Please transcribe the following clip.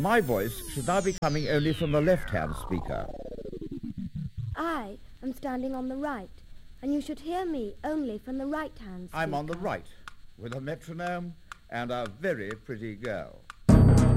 my voice should now be coming only from the left-hand speaker. I am standing on the right, and you should hear me only from the right-hand speaker. I'm on the right, with a metronome and a very pretty girl.